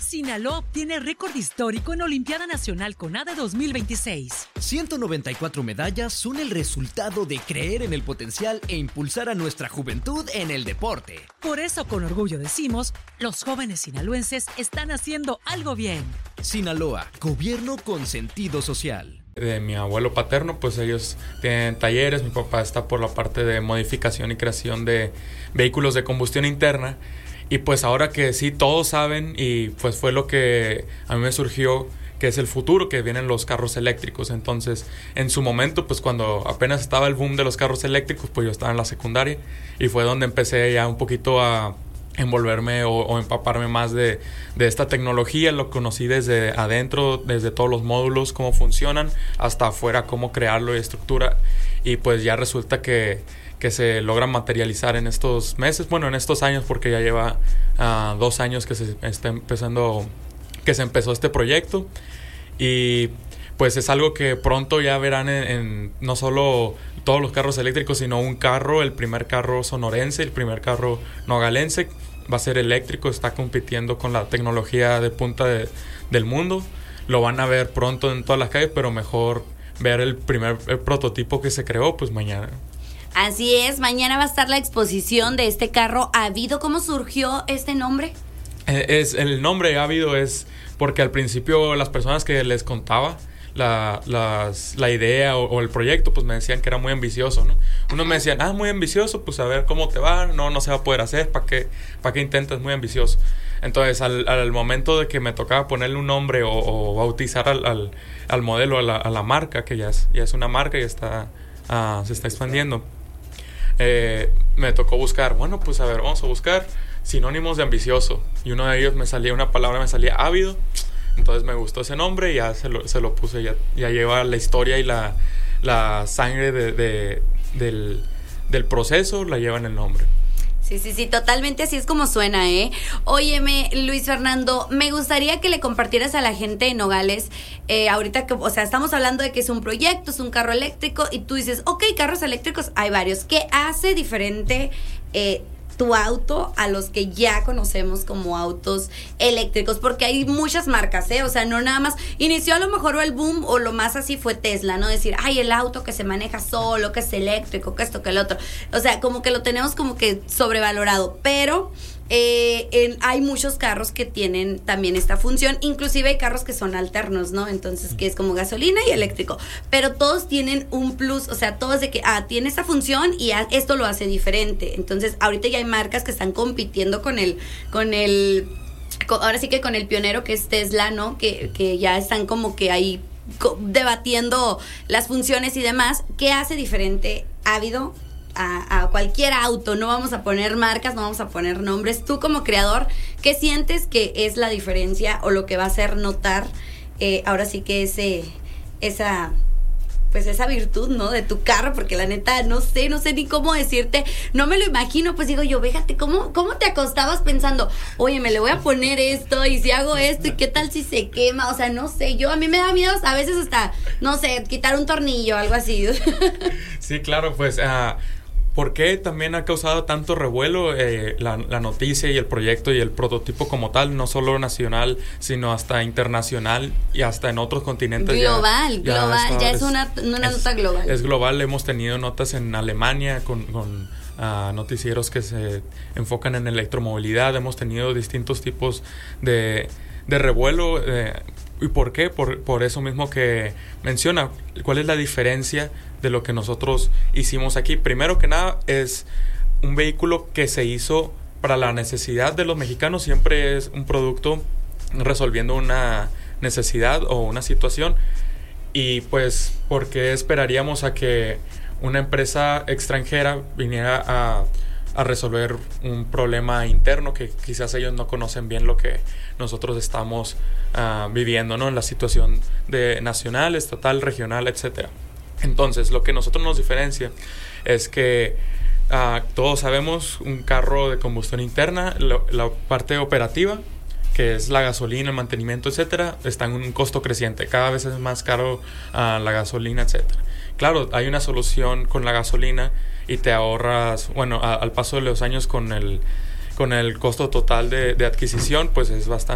Sinaloa obtiene récord histórico en Olimpiada Nacional CONADE 2026. 194 medallas son el resultado de creer en el potencial e impulsar a nuestra juventud en el deporte. Por eso, con orgullo decimos, los jóvenes sinaloenses están haciendo algo bien. Sinaloa, gobierno con sentido social. De mi abuelo paterno, pues ellos tienen talleres, mi papá está por la parte de modificación y creación de vehículos de combustión interna. Y pues ahora que sí todos saben, y pues fue lo que a mí me surgió, que es el futuro, que vienen los carros eléctricos. Entonces, en su momento, pues cuando apenas estaba el boom de los carros eléctricos, pues yo estaba en la secundaria y fue donde empecé ya un poquito a envolverme o empaparme más de esta tecnología. Lo conocí desde adentro, desde todos los módulos, cómo funcionan, hasta afuera, cómo crearlo y estructura. Y pues ya resulta que se logra materializar en estos meses, bueno, en estos años, porque ya lleva 2 años que se empezó este proyecto. Y pues es algo que pronto ya verán en no solo todos los carros eléctricos, sino un carro, el primer carro sonorense, el primer carro nogalense, va a ser eléctrico, está compitiendo con la tecnología de punta del mundo. Lo van a ver pronto en todas las calles, pero mejor ver el prototipo que se creó, pues mañana. Así es, mañana va a estar la exposición de este carro Ávido. ¿Cómo surgió este nombre? El nombre Ávido es porque al principio las personas que les contaba la idea o el proyecto, pues me decían que era muy ambicioso, ¿no? Unos me decían, muy ambicioso, pues a ver cómo te va, no se va a poder hacer, ¿para qué intentas? Muy ambicioso. Entonces al momento de que me tocaba ponerle un nombre o bautizar al modelo, a la marca, que ya es una marca y se está expandiendo, me tocó buscar, pues a ver, vamos a buscar sinónimos de ambicioso, y uno de ellos una palabra me salía ávido. Entonces me gustó ese nombre y ya se lo puse. Ya lleva la historia y la sangre del proceso, la lleva en el nombre. Sí, totalmente así es como suena, ¿eh? Óyeme, Luis Fernando, me gustaría que le compartieras a la gente de Nogales, ahorita que, estamos hablando de que es un proyecto, es un carro eléctrico, y tú dices, carros eléctricos hay varios. ¿Qué hace diferente tu auto a los que ya conocemos como autos eléctricos? Porque hay muchas marcas, no nada más, inició a lo mejor el boom o lo más así fue Tesla, ¿no? Decir, el auto que se maneja solo, que es eléctrico, que esto, que el otro, como que lo tenemos como que sobrevalorado, pero hay muchos carros que tienen también esta función, inclusive hay carros que son alternos, ¿no? Entonces, que es como gasolina y eléctrico, pero todos tienen un plus, todos de que tiene esta función y esto lo hace diferente. Entonces, ahorita ya hay marcas que están compitiendo ahora sí que con el pionero, que es Tesla, ¿no? Que ya están como que ahí debatiendo las funciones y demás. ¿Qué hace diferente Ávido a cualquier auto? No vamos a poner marcas, no vamos a poner nombres. Tú como creador, ¿qué sientes que es la diferencia o lo que va a hacer notar ahora sí que esa virtud, ¿no? De tu carro? Porque la neta no sé ni cómo decirte, no me lo imagino. Pues digo yo, fíjate, ¿cómo te acostabas pensando, oye, me le voy a poner esto, y si hago esto, y qué tal si se quema? No sé, a mí me da miedo a veces hasta, no sé, quitar un tornillo, algo así. Sí, claro, pues ¿por qué también ha causado tanto revuelo la noticia y el proyecto y el prototipo como tal? No solo nacional, sino hasta internacional y hasta en otros continentes. Global, ya es una nota global. Es global. Hemos tenido notas en Alemania con noticieros que se enfocan en electromovilidad. Hemos tenido distintos tipos de revuelo. ¿Y por qué? Por eso mismo que menciona. ¿Cuál es la diferencia de lo que nosotros hicimos aquí? Primero que nada, es un vehículo que se hizo para la necesidad de los mexicanos. Siempre es un producto resolviendo una necesidad o una situación. Y pues, ¿por qué esperaríamos a que una empresa extranjera viniera a resolver un problema interno que quizás ellos no conocen bien lo que nosotros estamos viviendo, ¿no? En la situación de nacional, estatal, regional, etcétera. Entonces, lo que nosotros nos diferencia es que todos sabemos, un carro de combustión interna, la parte operativa, que es la gasolina, el mantenimiento, etcétera, está en un costo creciente. Cada vez es más caro la gasolina, etcétera. Claro, hay una solución con la gasolina y te ahorras, al paso de los años con el costo total de adquisición, pues es bastante